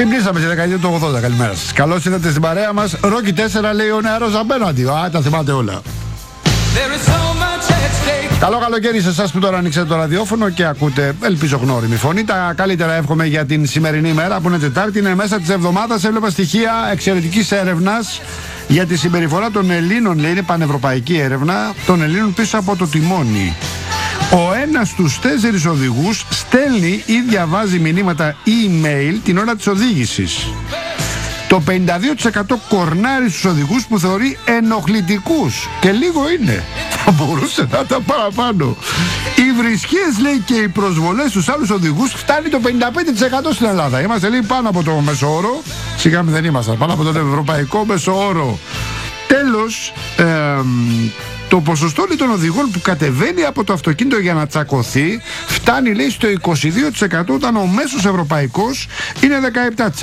Ξυπνήσαμε στη δεκαετία του 80. Καλημέρα σας. Καλώς ήρθατε στην παρέα μας. Ρόκι 4 λέει ο νεαρός απέναντι. Τα θυμάται όλα. Καλό καλοκαίρι σε εσάς που τώρα ανοίξατε το ραδιόφωνο και ακούτε, ελπίζω, γνώριμη φωνή. Τα καλύτερα εύχομαι για την σημερινή μέρα που είναι Τετάρτη. Είναι μέσα της εβδομάδας. Έβλεπα στοιχεία εξαιρετικής έρευνας για τη συμπεριφορά των Ελλήνων. Λέει, είναι πανευρωπαϊκή έρευνα των Ελλήνων πίσω από το τιμόνι. Ο ένας στους 4 οδηγούς στέλνει ή διαβάζει μηνύματα email την ώρα της οδήγησης. Το 52% κορνάρει στους οδηγούς που θεωρεί ενοχλητικούς. Και λίγο είναι. Θα μπορούσε να ήταν παραπάνω. Οι βρισχές, λέει, και οι προσβολές στους άλλους οδηγούς φτάνει το 55% στην Ελλάδα. Είμαστε, λέει, πάνω από το μεσόωρο. Σιγά μην δεν ήμασταν. Πάνω από τον ευρωπαϊκό μεσόωρο. Τέλος, το ποσοστό, λέει, των οδηγών που κατεβαίνει από το αυτοκίνητο για να τσακωθεί φτάνει, λέει, στο 22%, όταν ο μέσος ευρωπαϊκός είναι 17%.